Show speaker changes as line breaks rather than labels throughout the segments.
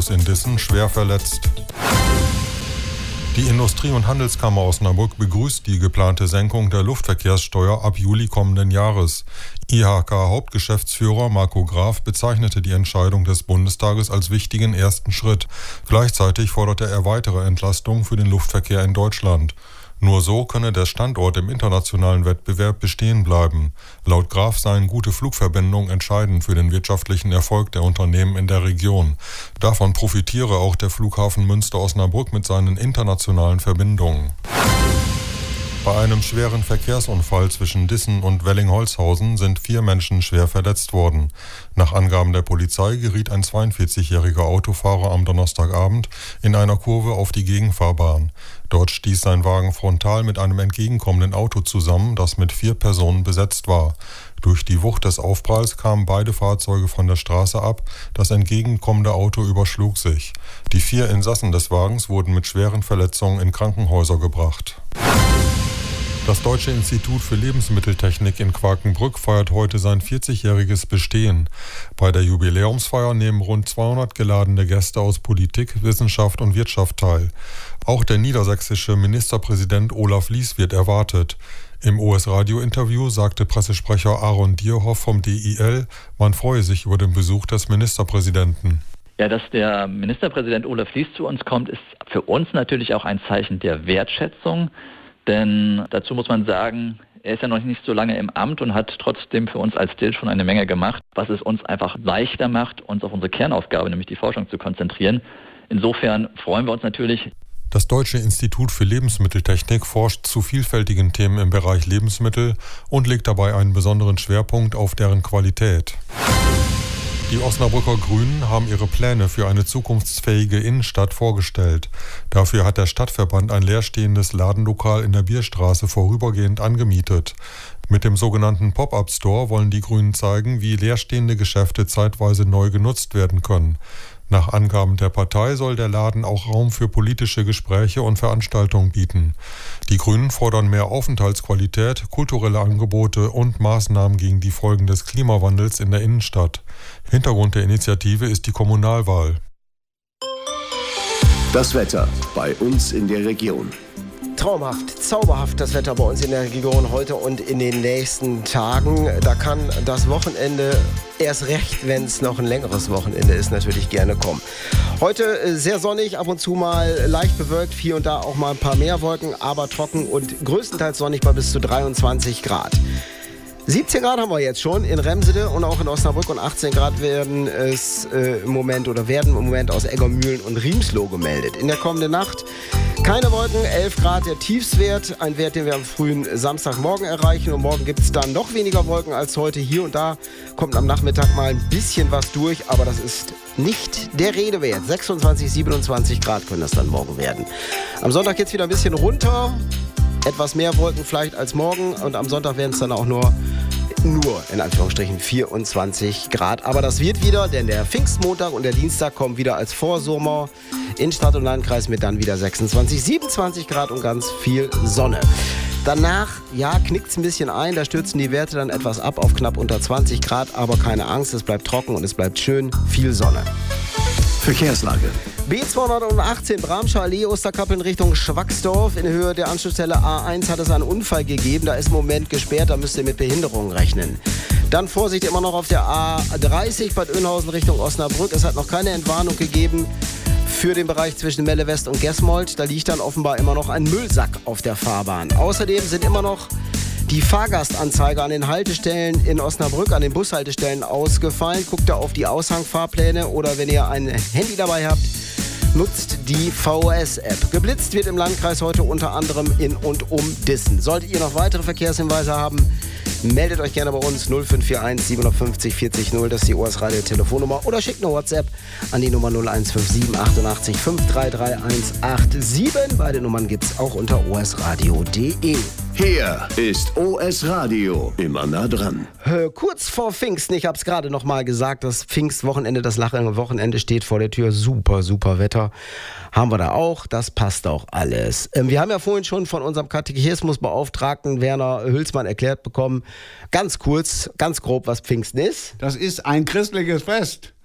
Autos in Dissen schwer verletzt. Die Industrie- und Handelskammer Osnabrück begrüßt die geplante Senkung der Luftverkehrssteuer ab Juli kommenden Jahres. IHK-Hauptgeschäftsführer Marco Graf bezeichnete die Entscheidung des Bundestages als wichtigen ersten Schritt. Gleichzeitig forderte er weitere Entlastungen für den Luftverkehr in Deutschland. Nur so könne der Standort im internationalen Wettbewerb bestehen bleiben. Laut Graf seien gute Flugverbindungen entscheidend für den wirtschaftlichen Erfolg der Unternehmen in der Region. Davon profitiere auch der Flughafen Münster-Osnabrück mit seinen internationalen Verbindungen. Bei einem schweren Verkehrsunfall zwischen Dissen und Wellingholzhausen sind 4 Menschen schwer verletzt worden. Nach Angaben der Polizei geriet ein 42-jähriger Autofahrer am Donnerstagabend in einer Kurve auf die Gegenfahrbahn. Dort stieß sein Wagen frontal mit einem entgegenkommenden Auto zusammen, das mit 4 Personen besetzt war. Durch die Wucht des Aufpralls kamen beide Fahrzeuge von der Straße ab, das entgegenkommende Auto überschlug sich. Die 4 Insassen des Wagens wurden mit schweren Verletzungen in Krankenhäuser gebracht. Das Deutsche Institut für Lebensmitteltechnik in Quakenbrück feiert heute sein 40-jähriges Bestehen. Bei der Jubiläumsfeier nehmen rund 200 geladene Gäste aus Politik, Wissenschaft und Wirtschaft teil. Auch der niedersächsische Ministerpräsident Olaf Lies wird erwartet. Im OS-Radio-Interview sagte Pressesprecher Aaron Dierhoff vom DIL, man freue sich über den Besuch des Ministerpräsidenten.
Ja, dass der Ministerpräsident Olaf Lies zu uns kommt, ist für uns natürlich auch ein Zeichen der Wertschätzung. Denn dazu muss man sagen, er ist ja noch nicht so lange im Amt und hat trotzdem für uns als DIL schon eine Menge gemacht, was es uns einfach leichter macht, uns auf unsere Kernaufgabe, nämlich die Forschung, zu konzentrieren. Insofern freuen wir uns natürlich.
Das Deutsche Institut für Lebensmitteltechnik forscht zu vielfältigen Themen im Bereich Lebensmittel und legt dabei einen besonderen Schwerpunkt auf deren Qualität. Die Osnabrücker Grünen haben ihre Pläne für eine zukunftsfähige Innenstadt vorgestellt. Dafür hat der Stadtverband ein leerstehendes Ladenlokal in der Bierstraße vorübergehend angemietet. Mit dem sogenannten Pop-up-Store wollen die Grünen zeigen, wie leerstehende Geschäfte zeitweise neu genutzt werden können. Nach Angaben der Partei soll der Laden auch Raum für politische Gespräche und Veranstaltungen bieten. Die Grünen fordern mehr Aufenthaltsqualität, kulturelle Angebote und Maßnahmen gegen die Folgen des Klimawandels in der Innenstadt. Hintergrund der Initiative ist die Kommunalwahl.
Das Wetter bei uns in der Region.
Traumhaft, zauberhaft das Wetter bei uns in der Region heute und in den nächsten Tagen. Da kann das Wochenende erst recht, wenn es noch ein längeres Wochenende ist, natürlich gerne kommen. Heute sehr sonnig, ab und zu mal leicht bewölkt, hier und da auch mal ein paar mehr Wolken, aber trocken und größtenteils sonnig bei bis zu 23 Grad. 17 Grad haben wir jetzt schon in Remsede und auch in Osnabrück und 18 Grad werden im Moment aus Eggermühlen und Riemsloh gemeldet. In der kommenden Nacht keine Wolken, 11 Grad der Tiefstwert, ein Wert, den wir am frühen Samstagmorgen erreichen. Und morgen gibt es dann noch weniger Wolken als heute. Hier und da kommt am Nachmittag mal ein bisschen was durch, aber das ist nicht der Rede wert. 26, 27 Grad können das dann morgen werden. Am Sonntag geht es wieder ein bisschen runter. Etwas mehr Wolken vielleicht als morgen und am Sonntag werden es dann auch nur in Anführungsstrichen 24 Grad. Aber das wird wieder, denn der Pfingstmontag und der Dienstag kommen wieder als Vorsommer in Stadt und Landkreis mit dann wieder 26, 27 Grad und ganz viel Sonne. Danach, knickt es ein bisschen ein, da stürzen die Werte dann etwas ab auf knapp unter 20 Grad, aber keine Angst, es bleibt trocken und es bleibt schön viel Sonne.
Verkehrslage.
B218 Bramscher Allee, Osterkappeln Richtung Schwacksdorf. In Höhe der Anschlussstelle A1 hat es einen Unfall gegeben. Da ist im Moment gesperrt, da müsst ihr mit Behinderungen rechnen. Dann Vorsicht immer noch auf der A30 Bad Oeynhausen Richtung Osnabrück. Es hat noch keine Entwarnung gegeben für den Bereich zwischen Melle West und Gesmold. Da liegt dann offenbar immer noch ein Müllsack auf der Fahrbahn. Außerdem sind immer noch die Fahrgastanzeiger an den Haltestellen in Osnabrück, an den Bushaltestellen ausgefallen. Guckt da auf die Aushangfahrpläne oder wenn ihr ein Handy dabei habt, nutzt die VOS-App. Geblitzt wird im Landkreis heute unter anderem in und um Dissen. Solltet ihr noch weitere Verkehrshinweise haben, meldet euch gerne bei uns 0541 750 40 0, das ist die OS-Radio-Telefonnummer, oder schickt eine WhatsApp an die Nummer 0157 88 533 187. Beide Nummern gibt's auch unter osradio.de.
Hier ist OS Radio, immer nah dran.
Kurz vor Pfingsten, ich habe es gerade noch mal gesagt, das Pfingstwochenende, das lange Wochenende steht vor der Tür. Super, super Wetter haben wir da auch, das passt auch alles. Wir haben ja vorhin schon von unserem Katechismusbeauftragten Werner Hülsmann erklärt bekommen, ganz kurz, ganz grob, was Pfingsten ist.
Das ist ein christliches Fest.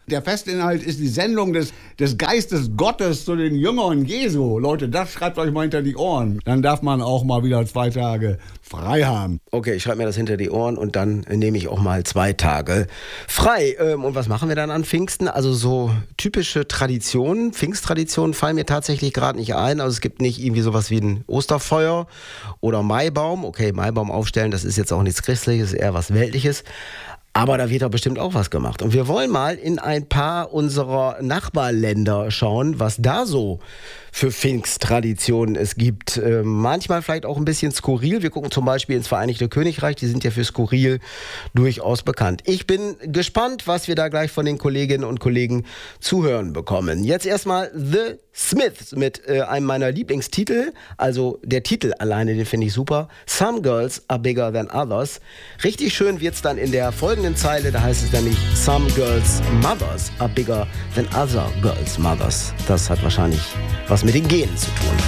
Der Festinhalt ist die Sendung des Geistes Gottes zu den Jüngern Jesu. Leute, das schreibt euch mal hinter die Ohren. Dann darf man auch mal wieder 2 Tage frei haben.
Okay, ich schreibe mir das hinter die Ohren und dann nehme ich auch mal 2 Tage frei. Und was machen wir dann an Pfingsten? Also so typische Traditionen, Pfingsttraditionen fallen mir tatsächlich gerade nicht ein. Also es gibt nicht irgendwie sowas wie ein Osterfeuer oder Maibaum. Okay, Maibaum aufstellen, das ist jetzt auch nichts Christliches, eher was Weltliches. Aber da wird doch bestimmt auch was gemacht. Und wir wollen mal in ein paar unserer Nachbarländer schauen, was da so für Pfingsttraditionen es gibt. Manchmal vielleicht auch ein bisschen skurril. Wir gucken zum Beispiel ins Vereinigte Königreich. Die sind ja für skurril durchaus bekannt. Ich bin gespannt, was wir da gleich von den Kolleginnen und Kollegen zu hören bekommen. Jetzt erstmal The Smiths mit einem meiner Lieblingstitel. Also der Titel alleine, den finde ich super. Some Girls Are Bigger Than Others. Richtig schön wird es dann in der folgenden Zeile. Da heißt es nämlich Some Girls' Mothers are bigger than other girls' mothers. Das hat wahrscheinlich was mit den Genen zu tun.